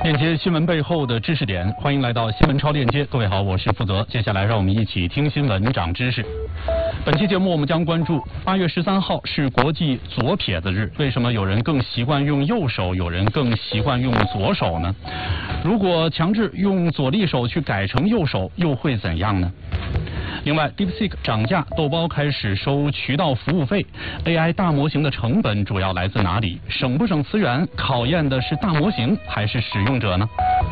链接新闻背后的知识点，欢迎来到新闻超链接。各位好，我是负责。接下来让我们一起听新闻长知识。本期节目我们将关注8月13号是国际左撇子日，为什么有人更习惯用右手，有人更习惯用左手呢？如果强制用左利手去改成右手，又会怎样呢？另外 ，DeepSeek 涨价，豆包开始收渠道服务费 ，AI 大模型的成本主要来自哪里？省不省资源，考验的是大模型还是使用者呢？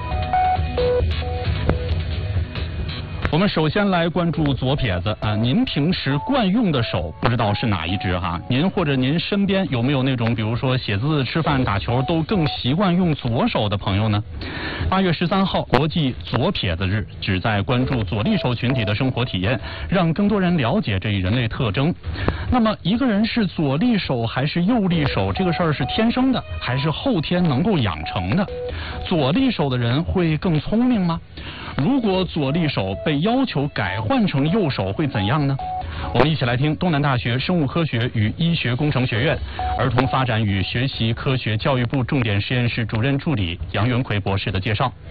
我们首先来关注左撇子啊，您平时惯用的手不知道是哪一只哈？您或者您身边有没有那种，比如说写字、吃饭、打球都更习惯用左手的朋友呢？8月13号国际左撇子日，旨在关注左利手群体的生活体验，让更多人了解这一人类特征。那么，一个人是左利手还是右利手，这个事儿是天生的，还是后天能够养成的？左利手的人会更聪明吗？如果左利手被要求改换成右手会怎样呢？我们一起来听东南大学生物科学与医学工程学院儿童发展与学习科学教育部重点实验室主任助理杨元奎博士的介绍。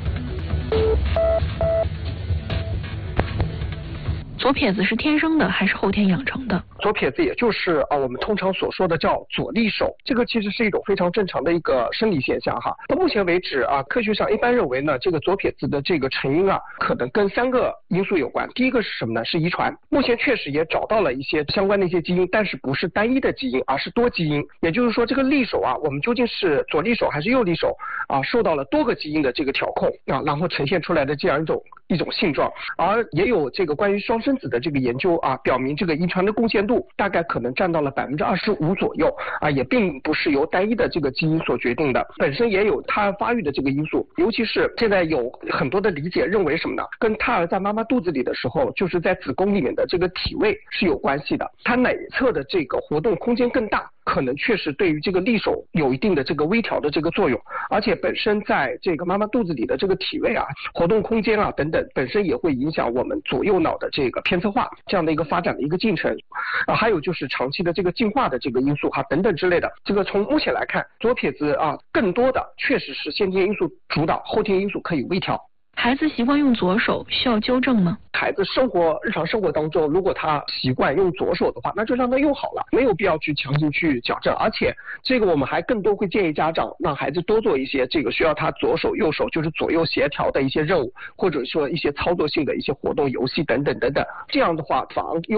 左撇子是天生的还是后天养成的？ 左撇子也就是我们通常所说的叫左利手，这个其实是一种非常正常的一个生理现象哈。到目前为止科学上一般认为呢，这个左撇子的这个成因可能跟3个因素有关。第一个是什么呢？是遗传。目前确实也找到了一些相关的一些基因，但是不是单一的基因，而是多基因。也就是说，这个利手我们究竟是左利手还是右利手受到了多个基因的这个调控然后呈现出来的这样一种性状。而也有这个关于双生子的这个研究表明这个遗传的贡献度大概可能占到了25%左右也并不是由单一的这个基因所决定的，本身也有胎儿发育的这个因素，尤其是现在有很多的理解认为什么呢？跟胎儿在妈妈肚子里的时候，就是在子宫里面的这个体位是有关系的，它哪一侧的这个活动空间更大，可能确实对于这个利手有一定的这个微调的这个作用，而且本身在这个妈妈肚子里的这个体位活动空间等等，本身也会影响我们左右脑的这个偏侧化这样的一个发展的一个进程还有就是长期的这个进化的这个因素等等之类的。这个从目前来看，左撇子更多的确实是先天因素主导，后天因素可以微调。 孩子习惯用左手，需要纠正吗？ 孩子日常生活当中，如果他习惯用左手的话，那就让他用好了，没有必要去强行去矫正。而且这个我们还更多会建议家长让孩子多做一些这个需要他左手右手就是左右协调的一些任务，或者说一些操作性的一些活动、游戏等等等等。这样的话，反而